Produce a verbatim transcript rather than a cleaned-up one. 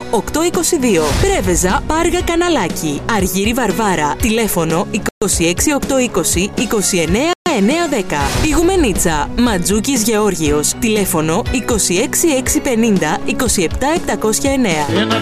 οκτώ είκοσι δύο. Πρέβεζα Πάργα Καναλάκι. Αργύρι Βαρβάρα. Τηλέφωνο είκοσι έξι οκτακόσια είκοσι είκοσι εννέα εννιακόσια δέκα. Πηγουμενίτσα Ματζούκης Γεώργιος. Τηλέφωνο είκοσι έξι εξακόσια πενήντα είκοσι επτά επτακόσια εννέα.